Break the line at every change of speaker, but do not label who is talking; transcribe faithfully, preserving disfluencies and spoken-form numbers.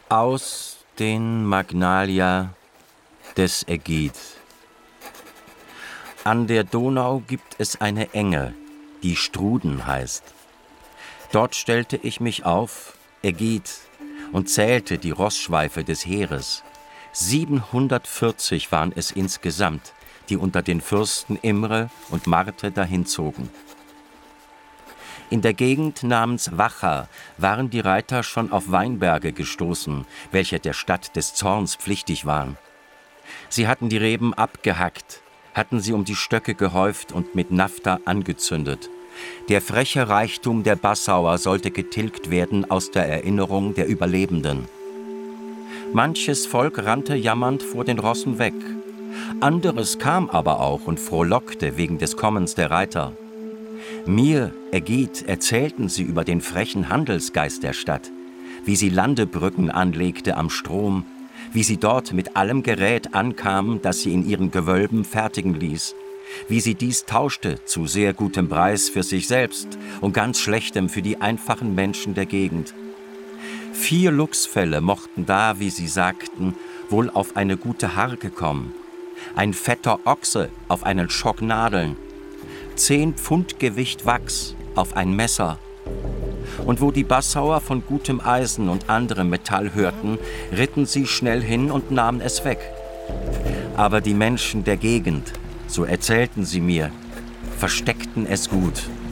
Aus den Magnalia des Ägid. An der Donau gibt es eine Enge, die Struden heißt. Dort stellte ich mich auf, Ägid, und zählte die Rossschweife des Heeres. Siebenhundertvierzig waren es insgesamt, die unter den Fürsten Imre und Marte dahinzogen. In der Gegend namens Wacha waren die Reiter schon auf Weinberge gestoßen, welche der Stadt des Zorns pflichtig waren. Sie hatten die Reben abgehackt, hatten sie um die Stöcke gehäuft und mit Naphtha angezündet. Der freche Reichtum der Bassauer sollte getilgt werden aus der Erinnerung der Überlebenden. Manches Volk rannte jammernd vor den Rossen weg. Anderes kam aber auch und frohlockte wegen des Kommens der Reiter. Mir, Ägid, erzählten sie über den frechen Handelsgeist der Stadt, wie sie Landebrücken anlegte am Strom, wie sie dort mit allem Gerät ankam, das sie in ihren Gewölben fertigen ließ, wie sie dies tauschte zu sehr gutem Preis für sich selbst und ganz schlechtem für die einfachen Menschen der Gegend. Vier Luchsfelle mochten da, wie sie sagten, wohl auf eine gute Harke kommen, ein fetter Ochse auf einen Schock Nadeln, zehn Pfund Gewicht Wachs auf ein Messer. Und wo die Bassauer von gutem Eisen und anderem Metall hörten, ritten sie schnell hin und nahmen es weg. Aber die Menschen der Gegend, so erzählten sie mir, versteckten es gut.